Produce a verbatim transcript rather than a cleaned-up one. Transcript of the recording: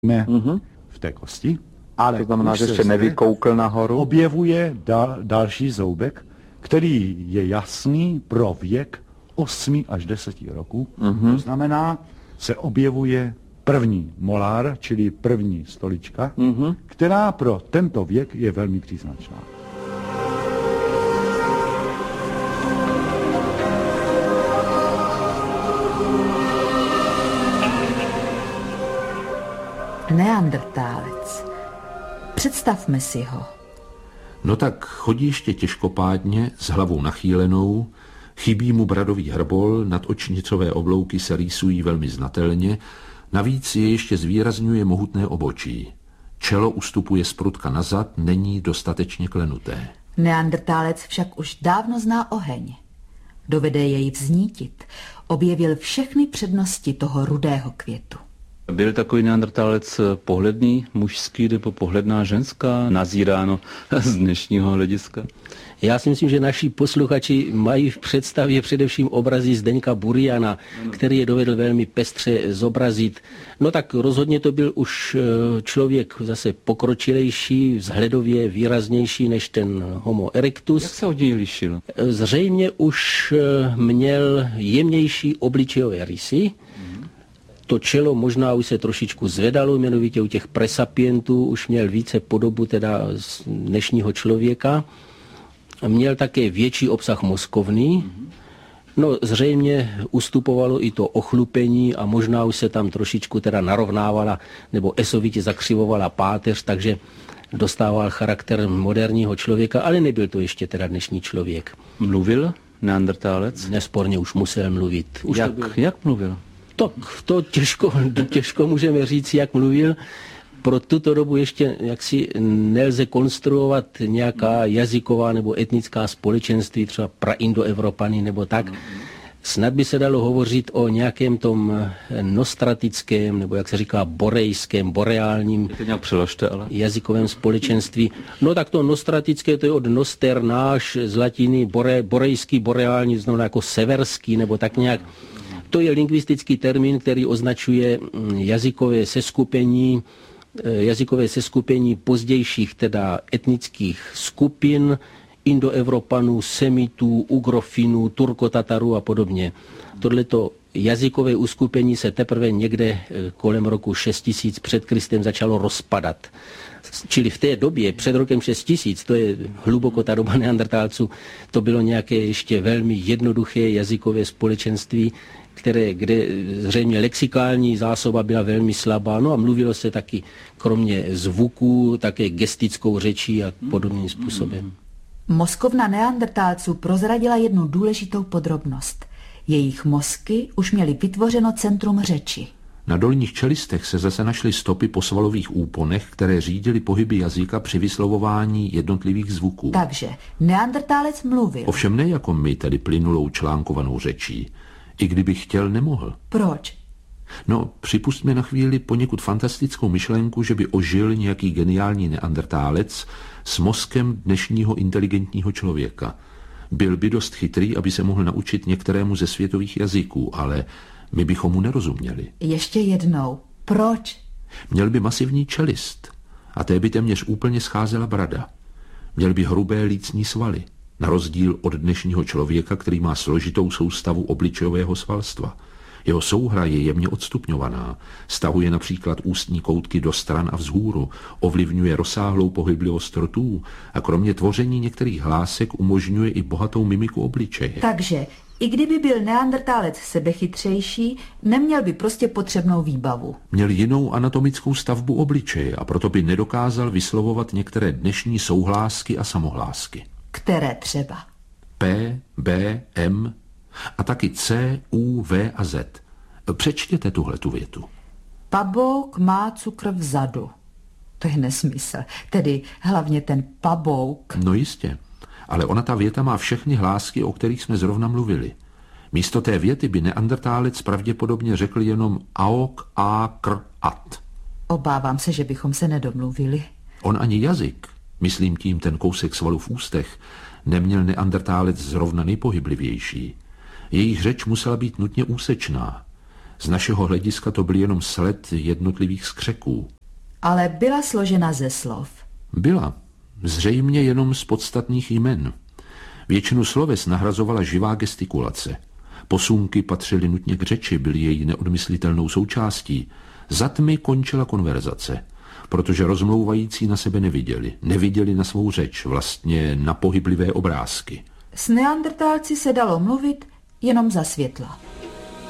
mm-hmm. v té kosti, ale to znamená, že ještě nevykoukl nahoru. Objevuje dal, další zoubek, který je jasný pro věk osmi až deseti roků. Mm-hmm. To znamená, se objevuje první molár, čili první stolička, mm-hmm. která pro tento věk je velmi příznačná. Neandertálec. Představme si ho. No tak chodí ještě těžkopádně, s hlavou nachýlenou, chybí mu bradový hrbol, nadočnicové oblouky se rýsují velmi znatelně, navíc je ještě zvýrazňuje mohutné obočí. Čelo ustupuje z prudka nazad, není dostatečně klenuté. Neandertálec však už dávno zná oheň. Dovede jej vznítit. Objevil všechny přednosti toho rudého květu. Byl takový neandertálec pohledný, mužský nebo pohledná ženská, nazíráno z dnešního hlediska? Já si myslím, že naši posluchači mají v představě především obrazy Zdeňka Buriana, který je dovedl velmi pestře zobrazit. No tak rozhodně to byl už člověk zase pokročilejší, vzhledově výraznější než ten Homo erectus. Jak se od něj lišil? Zřejmě už měl jemnější obličejové rysy. To čelo možná už se trošičku zvedalo, jmenovitě u těch presapientů už měl více podobu teda z dnešního člověka. Měl také větší obsah mozkovný. No zřejmě ustupovalo i to ochlupení a možná už se tam trošičku teda narovnávala nebo esovitě zakřivovala páteř, takže dostával charakter moderního člověka, ale nebyl to ještě teda dnešní člověk. Mluvil neandertálec? Nesporně už musel mluvit. Už jak, byl... jak mluvil? Tak to těžko, těžko můžeme říct, jak mluvil. Pro tuto dobu ještě jaksi nelze konstruovat nějaká jazyková nebo etnická společenství, třeba praindoevropany nebo tak. Snad by se dalo hovořit o nějakém tom nostratickém, nebo jak se říká, borejském, boreálním přeložte, ale... jazykovém společenství. No tak to nostratické, to je od noster náš, z latiny, bore, borejský, boreální, znamená jako severský, nebo tak nějak. To je lingvistický termín, který označuje jazykové seskupení, jazykové seskupení pozdějších teda etnických skupin, Indoevropanů, Semitů, Ugrofinů, Turkotatarů a podobně. Tohleto jazykové uskupení se teprve někde kolem roku šest tisíc před Kristem začalo rozpadat. Čili v té době, před rokem šest tisíc, to je hluboko ta doba neandertálců, to bylo nějaké ještě velmi jednoduché jazykové společenství, které, kde zřejmě lexikální zásoba byla velmi slabá, no a mluvilo se taky kromě zvuků, také gestickou řečí a podobným způsobem. Mozkovna neandertálců prozradila jednu důležitou podrobnost. Jejich mozky už měly vytvořeno centrum řeči. Na dolních čelistech se zase našly stopy po svalových úponech, které řídily pohyby jazyka při vyslovování jednotlivých zvuků. Takže neandertálec mluvil. Ovšem ne jako my, tedy plynulou článkovanou řečí. I kdyby chtěl, nemohl. Proč? No, připustme na chvíli poněkud fantastickou myšlenku, že by ožil nějaký geniální neandertálec s mozkem dnešního inteligentního člověka. Byl by dost chytrý, aby se mohl naučit některému ze světových jazyků, ale my bychom mu nerozuměli. Ještě jednou. Proč? Měl by masivní čelist a té by téměř úplně scházela brada. Měl by hrubé lícní svaly, na rozdíl od dnešního člověka, který má složitou soustavu obličejového svalstva. Jeho souhra je jemně odstupňovaná, stahuje například ústní koutky do stran a vzhůru, ovlivňuje rozsáhlou pohyblivost rtů a kromě tvoření některých hlásek umožňuje i bohatou mimiku obličeje. Takže i kdyby byl neandertálec sebechytřejší, neměl by prostě potřebnou výbavu. Měl jinou anatomickou stavbu obličeje a proto by nedokázal vyslovovat některé dnešní souhlásky a samohlásky. Které třeba? P, B, M a taky C, U, V a Z. Přečtěte tuhletu větu. Pabouk má cukr vzadu. To je nesmysl. Tedy hlavně ten pabouk. No jistě. Ale ona ta věta má všechny hlásky, o kterých jsme zrovna mluvili. Místo té věty by neandertálec pravděpodobně řekl jenom aok, a, kr, at. Obávám se, že bychom se nedomluvili. On ani jazyk, myslím tím ten kousek svalu v ústech, neměl neandertálec zrovna nejpohyblivější. Jejich řeč musela být nutně úsečná. Z našeho hlediska to byl jenom sled jednotlivých skřeků. Ale byla složena ze slov. Byla. Zřejmě jenom z podstatných jmen. Většinu sloves nahrazovala živá gestikulace. Posunky patřily nutně k řeči, byly její neodmyslitelnou součástí. Za tmy končila konverzace, protože rozmlouvající na sebe neviděli. Neviděli na svou řeč, vlastně na pohyblivé obrázky. S neandertálci se dalo mluvit jenom za světla.